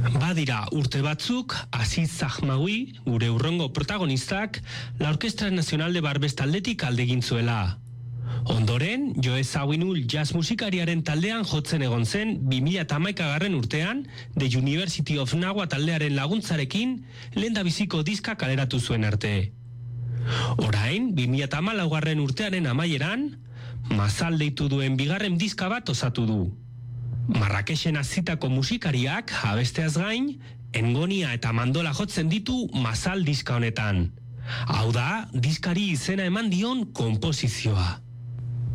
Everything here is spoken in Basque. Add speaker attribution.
Speaker 1: Badira urte batzuk, Aziz Zahmawi, gure urrongo protagonistak, la Orkestra Nacional de Barbes taldetik alde egin zuela. Ondoren, Joe Zawinul jazz musikariaren taldean jotzen egon zen 2011 urtean, The University of Nahua taldearen laguntzarekin, lehendabiziko diska kaleratu zuen arte. Orain, 2014 urtearen amaieran, Masal deitu duen bigarren diska bat osatu du. Marrakexen hazitako musikariak, abesteaz gain, engonia eta mandola jotzen ditu Masal diska honetan. Hau da, diskari izena eman dion konposizioa.